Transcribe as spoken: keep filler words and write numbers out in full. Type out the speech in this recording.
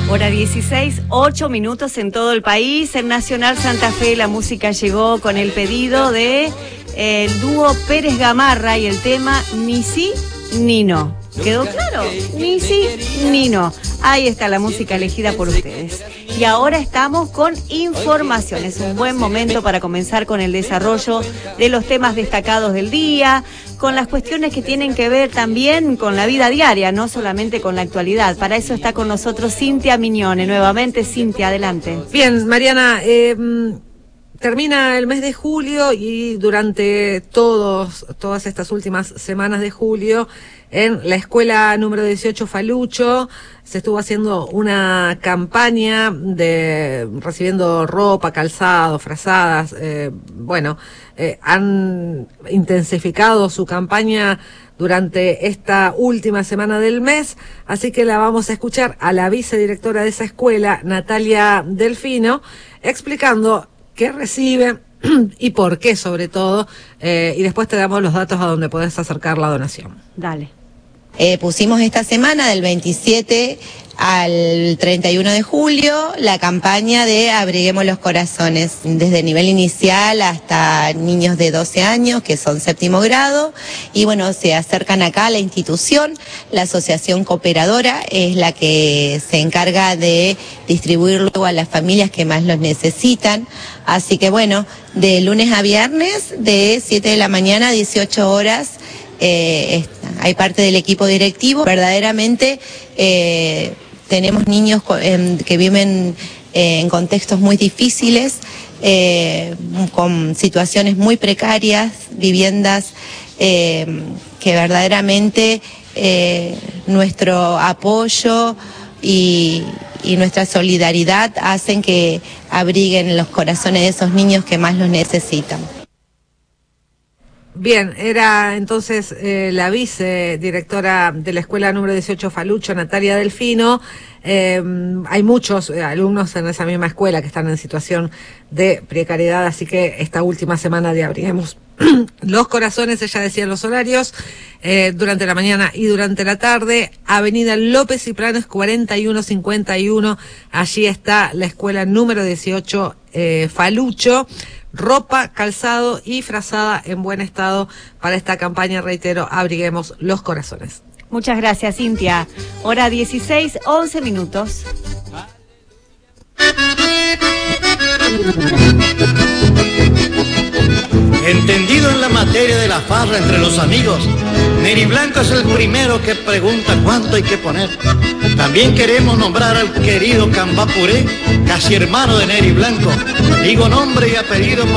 Hora dieciséis, ocho minutos en todo el país. En Nacional Santa Fe la música llegó con el pedido de eh, el dúo Pérez Gamarra y el tema Ni sí ni no. ¿Quedó claro? Ni sí ni no. Ahí está la música elegida por ustedes. Y ahora estamos con información. Es un buen momento para comenzar con el desarrollo de los temas destacados del día, con las cuestiones que tienen que ver también con la vida diaria, no solamente con la actualidad. Para eso está con nosotros Cintia Mignone. Nuevamente, Cintia, adelante. Bien, Mariana, eh, termina el mes de julio y durante todos, todas estas últimas semanas de julio, en la escuela número dieciocho Falucho, se estuvo haciendo una campaña de recibiendo ropa, calzado, frazadas. Eh, bueno, eh, han intensificado su campaña durante esta última semana del mes, así que la vamos a escuchar a la vicedirectora de esa escuela, Natalia Delfino, explicando qué recibe y por qué sobre todo, eh, y después te damos los datos a donde podés acercar la donación. Dale. Eh, pusimos esta semana del veintisiete al treinta y uno de julio la campaña de Abriguemos los Corazones, desde nivel inicial hasta niños de doce años que son séptimo grado, y bueno, se acercan acá a la institución. La asociación cooperadora es la que se encarga de distribuir luego a las familias que más los necesitan, así que bueno, de lunes a viernes de siete de la mañana a dieciocho horas eh, hay parte del equipo directivo. Verdaderamente eh, tenemos niños eh, que viven eh, en contextos muy difíciles, eh, con situaciones muy precarias, viviendas eh, que verdaderamente eh, nuestro apoyo y, y nuestra solidaridad hacen que abriguen los corazones de esos niños que más los necesitan. Bien, era entonces eh, la vicedirectora de la escuela número dieciocho Falucho, Natalia Delfino. Eh, hay muchos eh, alumnos en esa misma escuela que están en situación de precariedad, así que esta última semana de Abriguemos los Corazones, ella decía los horarios, eh, durante la mañana y durante la tarde, Avenida López y Planes cuarenta y uno cincuenta y uno, allí está la escuela número dieciocho eh, Falucho. Ropa, calzado y frazada en buen estado para esta campaña, reitero, Abriguemos los Corazones. Muchas gracias, Cintia. Hora dieciséis, once minutos. Entendido en la materia de la farra entre los amigos, Neri Blanco es el primero que pregunta cuánto hay que poner. También queremos nombrar al querido Cambá Puré, casi hermano de Neri Blanco. Digo nombre y apellido